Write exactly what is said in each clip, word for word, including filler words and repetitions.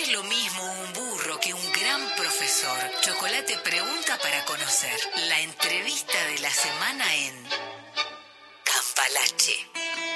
es lo mismo un burro que un gran profesor. Chocolate pregunta para conocer. La entrevista de la semana en Cambalache.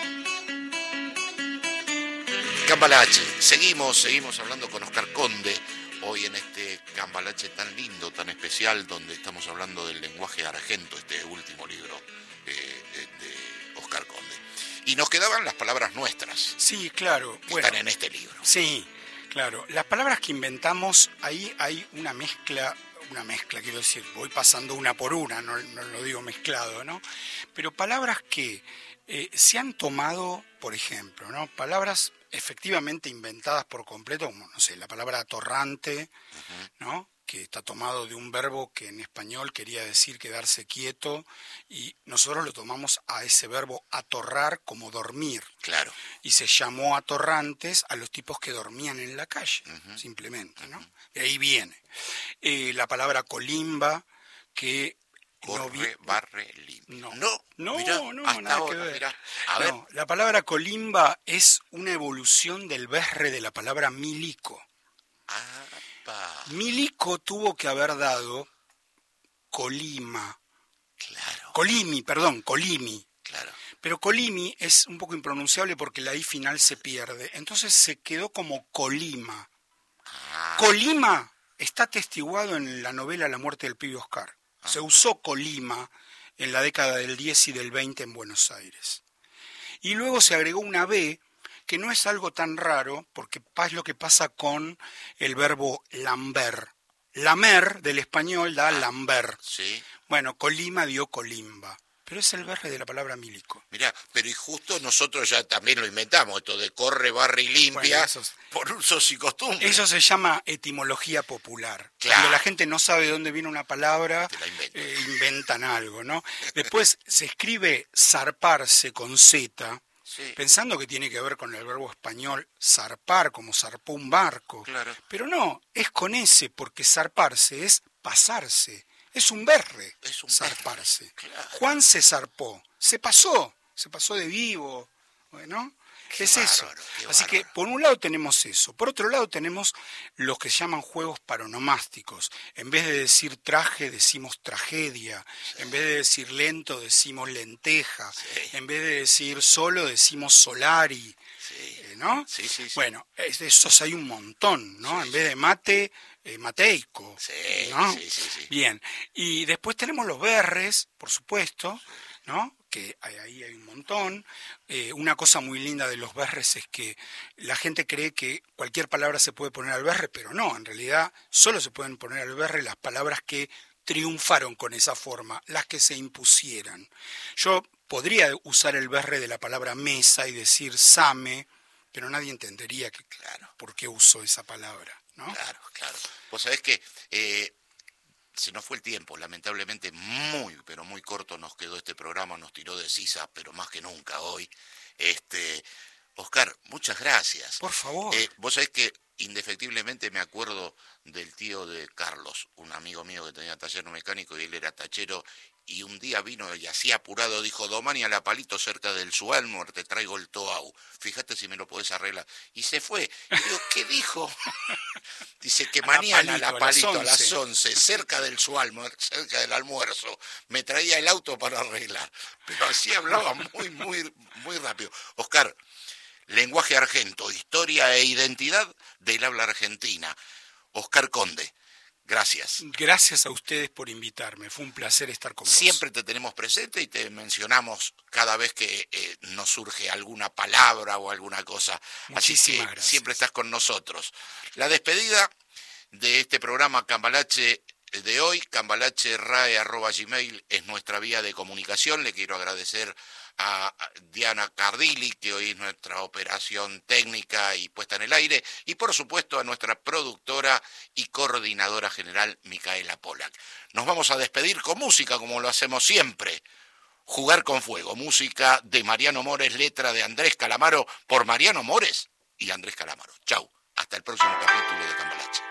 Cambalache, seguimos, seguimos hablando con Oscar Conde, hoy en este Cambalache tan lindo, tan especial, donde estamos hablando del lenguaje argento, este último libro eh, de Oscar Conde. Y nos quedaban las palabras nuestras. Sí, claro. Que bueno, están en este libro. Sí, claro. Las palabras que inventamos, ahí hay una mezcla, una mezcla, quiero decir, voy pasando una por una, no, no lo digo mezclado, ¿no? Pero palabras que eh, se han tomado, por ejemplo, ¿no? Palabras efectivamente inventadas por completo, como, no sé, la palabra atorrante, uh-huh. ¿no? Que está tomado de un verbo que en español quería decir quedarse quieto, y nosotros lo tomamos a ese verbo atorrar como dormir. Claro. Y se llamó atorrantes a los tipos que dormían en la calle, uh-huh. simplemente, ¿no? Uh-huh. De ahí viene. Eh, la palabra colimba, que... Corre, no vi... barre, limpia. No, no, no, mirá, no hasta nada ahora, que ver. Mirá. A ver. No, la palabra colimba es una evolución del berre de la palabra milico. Apa. Milico tuvo que haber dado Colima. Claro. Colimi, perdón, Colimi. Claro. Pero Colimi es un poco impronunciable porque la I final se pierde. Entonces se quedó como Colima. Ah. Colima está atestiguado en la novela La muerte del pibe Oscar. Ah. Se usó Colima en la década del diez y del veinte en Buenos Aires. Y luego se agregó una B, que no es algo tan raro, porque es lo que pasa con el verbo lamber. Lamer, del español, da ah, lamber. Sí. Bueno, Colima dio colimba, pero es el verre de la palabra milico. Mirá, pero y justo nosotros ya también lo inventamos, esto de corre, barre y limpia, bueno, eso, por usos y costumbres. Eso se llama etimología popular. Claro. Cuando la gente no sabe de dónde viene una palabra, inventan. Eh, inventan algo, ¿no? Después se escribe zarparse con Z, sí. Pensando que tiene que ver con el verbo español zarpar, como zarpó un barco. Claro. Pero no, es con S, porque zarparse es pasarse. Es un berre, es un zarparse. Berre. Claro. Juan se zarpó, se pasó, se pasó de vivo, bueno, qué es bárbaro, eso. Así bárbaro. que por un lado tenemos eso, por otro lado tenemos los que se llaman juegos paronomásticos. En vez de decir traje decimos tragedia, sí. En vez de decir lento decimos lenteja, sí. En vez de decir solo decimos solari, sí. eh, ¿no? Sí, sí, sí. Bueno, de esos hay un montón, ¿no? Sí, en vez de mate... Eh, mateico, sí, ¿no? Sí, sí, sí. Bien, y después tenemos los berres, por supuesto, ¿no? Que ahí hay un montón. Eh, una cosa muy linda de los berres es que la gente cree que cualquier palabra se puede poner al berre, pero no, en realidad solo se pueden poner al berre las palabras que triunfaron con esa forma, las que se impusieran. Yo podría usar el berre de la palabra mesa y decir same, pero nadie entendería que, claro, por qué uso esa palabra, ¿no? Claro, claro. Vos sabés que eh, se nos fue el tiempo, lamentablemente muy, pero muy corto nos quedó este programa, nos tiró de sisa, pero más que nunca hoy. Este, Oscar, muchas gracias. Por favor. Eh, vos sabés que indefectiblemente me acuerdo del tío de Carlos, un amigo mío que tenía taller mecánico y él era tachero, y un día vino y así apurado dijo, Domani a la Palito cerca del Sualmor, te traigo el Toau, fíjate si me lo podés arreglar. Y se fue. Y digo, ¿qué dijo? Dice que mañana a la Palito a las once, cerca del Sualmor, cerca del almuerzo, me traía el auto para arreglar. Pero así hablaba muy, muy, muy rápido. Oscar, lenguaje argento, historia e identidad del habla argentina. Oscar Conde. Gracias. Gracias a ustedes por invitarme, fue un placer estar con vos. Siempre te tenemos presente y te mencionamos cada vez que eh, nos surge alguna palabra o alguna cosa. Muchísimas Así que gracias. Siempre estás con nosotros. La despedida de este programa Cambalache de hoy, cambalache.rae arroba gmail es nuestra vía de comunicación. Le quiero agradecer a Diana Cardilli, que hoy es nuestra operación técnica y puesta en el aire, y por supuesto a nuestra productora y coordinadora general, Micaela Pollack. Nos vamos a despedir con música, como lo hacemos siempre. Jugar con fuego, música de Mariano Mores, letra de Andrés Calamaro, por Mariano Mores y Andrés Calamaro. Chau, hasta el próximo capítulo de Cambalache.